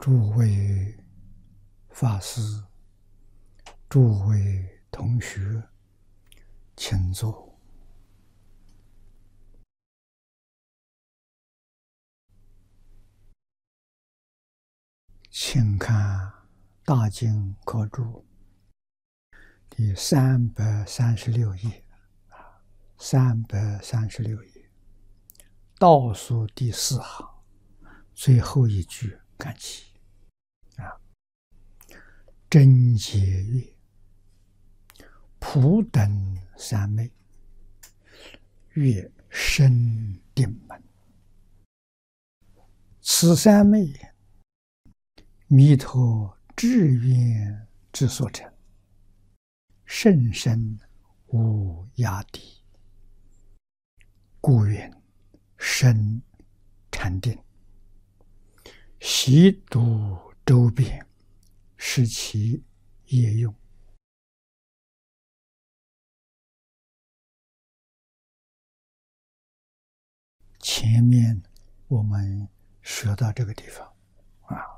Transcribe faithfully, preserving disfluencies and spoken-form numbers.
诸位法师、诸位同学，请坐。请看《大经科注》第三百三十六页，三百三十六页倒数第四行最后一句看起啊，真解曰：普等三昧，曰生定门。此三昧，弥陀志愿之所成，甚深无涯底，故云生禅定，习读周遍，是其业用。前面我们学到这个地方啊，